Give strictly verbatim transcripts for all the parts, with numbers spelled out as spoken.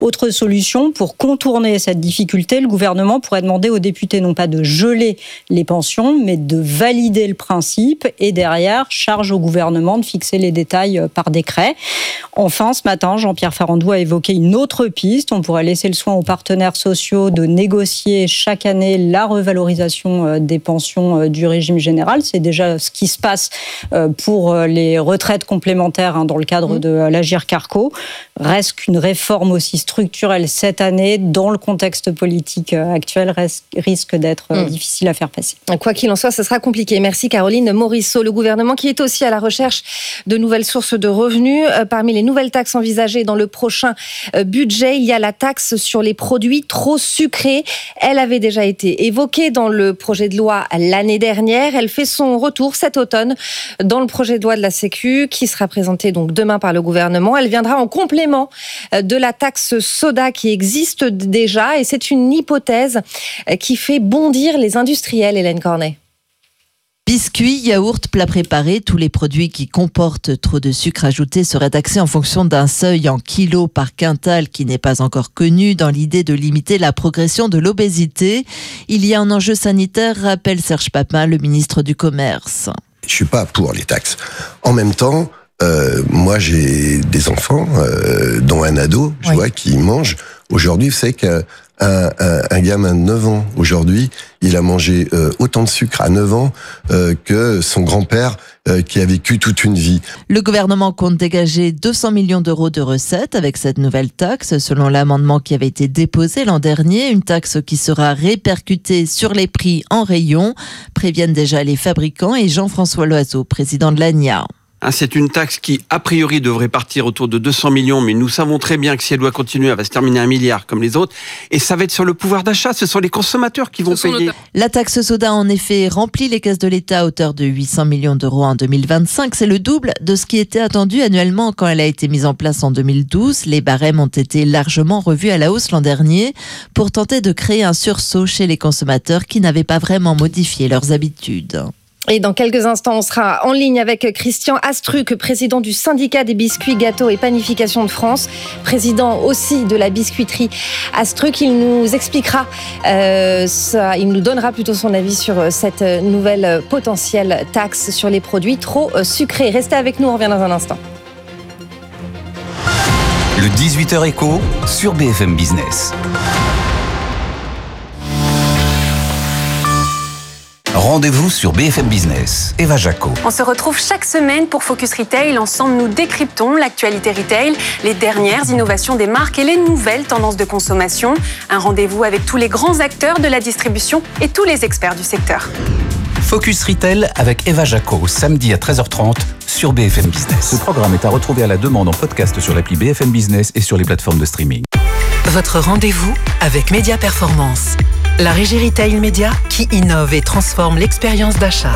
Autre solution, pour contourner cette difficulté, le gouvernement pourrait demander aux députés non pas de geler les pensions, mais de valider le principe et derrière, charge au gouvernement de fixer les détails par décret. Enfin, ce matin, Jean-Pierre Farandou a évoqué une autre piste. On pourrait laisser le soin aux partenaires sociaux de négocier chaque année la revalorisation des pensions du régime général. C'est déjà ce qui se passe pour les retraites complémentaires dans le cadre de l'Agirc-Arrco. Reste qu'une réforme aussi structurelle cette année, dans le contexte politique actuel, risque d'être mmh. difficile à faire passer. Quoi qu'il en soit, ce sera compliqué. Merci Caroline Morisseau. Le gouvernement qui est aussi à la recherche de nouvelles sources de revenus. Parmi les nouvelles taxes envisagées dans le prochain budget, il y a la taxe sur les produits trop sucrés. Elle avait déjà été évoquée dans le projet de loi l'année dernière. Elle fait son retour cet automne dans le projet de loi de la Sécu qui sera présenté donc demain par le gouvernement. Elle viendra en complément de la taxe soda qui existe déjà et c'est une hypothèse qui fait bondir les industriels, Hélène Cornet. Biscuits, yaourts, plats préparés, tous les produits qui comportent trop de sucre ajouté seraient taxés en fonction d'un seuil en kilos par quintal qui n'est pas encore connu dans l'idée de limiter la progression de l'obésité. Il y a un enjeu sanitaire, rappelle Serge Papin, le ministre du Commerce. Je suis pas pour les taxes. En même temps, euh, moi j'ai des enfants, euh, dont un ado, je oui. vois, qui mange. Aujourd'hui, vous savez qu'un un, un, un gamin de neuf ans, aujourd'hui, il a mangé euh, autant de sucre à neuf ans euh, que son grand-père euh, qui a vécu toute une vie. Le gouvernement compte dégager deux cents millions d'euros de recettes avec cette nouvelle taxe, selon l'amendement qui avait été déposé l'an dernier. Une taxe qui sera répercutée sur les prix en rayon, préviennent déjà les fabricants et Jean-François Loiseau, président de l'A N I A. C'est une taxe qui, a priori, devrait partir autour de deux cents millions, mais nous savons très bien que si elle doit continuer, elle va se terminer à un milliard comme les autres. Et ça va être sur le pouvoir d'achat, ce sont les consommateurs qui vont payer. Notre... La taxe soda, en effet, remplit les caisses de l'État à hauteur de huit cents millions d'euros en deux mille vingt-cinq. C'est le double de ce qui était attendu annuellement quand elle a été mise en place en deux mille douze. Les barèmes ont été largement revus à la hausse l'an dernier pour tenter de créer un sursaut chez les consommateurs qui n'avaient pas vraiment modifié leurs habitudes. Et dans quelques instants, on sera en ligne avec Christian Astruc, président du syndicat des biscuits, gâteaux et panifications de France, président aussi de la biscuiterie Astruc. Il nous expliquera, euh, ça, il nous donnera plutôt son avis sur cette nouvelle potentielle taxe sur les produits trop sucrés. Restez avec nous, on revient dans un instant. Le dix-huit heures éco sur B F M Business. Rendez-vous sur B F M Business. Eva Jaco. On se retrouve chaque semaine pour Focus Retail. Ensemble, nous décryptons l'actualité retail, les dernières innovations des marques et les nouvelles tendances de consommation. Un rendez-vous avec tous les grands acteurs de la distribution et tous les experts du secteur. Focus Retail avec Eva Jaco, samedi à treize heures trente sur B F M Business. Ce programme est à retrouver à la demande en podcast sur l'appli B F M Business et sur les plateformes de streaming. Votre rendez-vous avec Média Performance. La régie Retail Média qui innove et transforme l'expérience d'achat.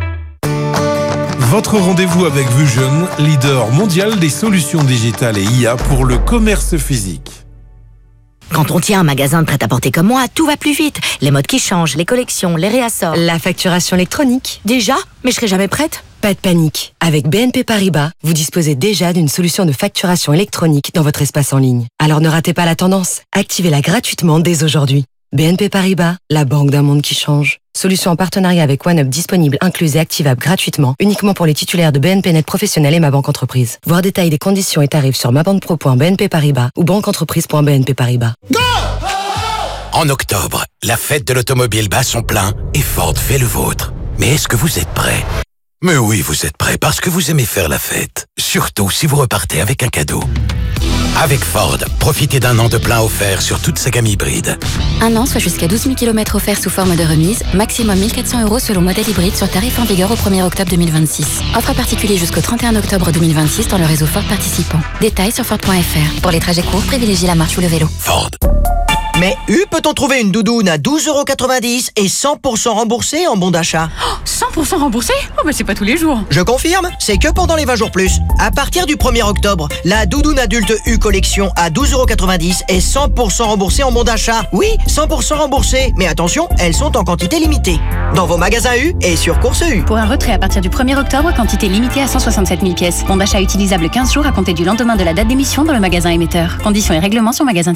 Votre rendez-vous avec Vusion, leader mondial des solutions digitales et I A pour le commerce physique. Quand on tient un magasin de prêt-à-porter comme moi, tout va plus vite. Les modes qui changent, les collections, les réassorts. La facturation électronique. Déjà ? Mais je serai jamais prête ? Pas de panique. Avec B N P Paribas, vous disposez déjà d'une solution de facturation électronique dans votre espace en ligne. Alors ne ratez pas la tendance. Activez-la gratuitement dès aujourd'hui. B N P Paribas, la banque d'un monde qui change. Solution en partenariat avec OneUp disponible, incluse et activable gratuitement, uniquement pour les titulaires de B N P Net Professionnel et Ma Banque Entreprise. Voir détails des conditions et tarifs sur mabanquepro point b n p paribas ou banqueentreprise point b n p paribas. Go! En octobre, la fête de l'automobile bat son plein et Ford fait le vôtre. Mais est-ce que vous êtes prêts ? Mais oui, vous êtes prêts parce que vous aimez faire la fête. Surtout si vous repartez avec un cadeau. Avec Ford, profitez d'un an de plein offert sur toute sa gamme hybride. Un an, soit jusqu'à douze mille kilomètres offerts sous forme de remise, maximum mille quatre cents euros selon modèle hybride sur tarif en vigueur au premier octobre deux mille vingt-six. Offre particulier jusqu'au trente et un octobre deux mille vingt-six dans le réseau Ford participant. Détails sur Ford point f r. Pour les trajets courts, privilégiez la marche ou le vélo. Ford. Mais U, peut-on trouver une doudoune à douze euros quatre-vingt-dix et cent pour cent remboursé en bon d'achat? Oh, cent pour cent remboursé? Oh bah c'est pas tous les jours. Je confirme, c'est que pendant les vingt jours plus. À partir du premier octobre, la doudoune adulte U collection à douze euros quatre-vingt-dix et cent pour cent remboursé en bon d'achat. Oui, cent pour cent remboursé. Mais attention, elles sont en quantité limitée. Dans vos magasins U et sur Course U. Pour un retrait à partir du premier octobre, quantité limitée à cent soixante-sept mille pièces. Bon d'achat utilisable quinze jours à compter du lendemain de la date d'émission dans le magasin émetteur. Conditions et règlements sur magasin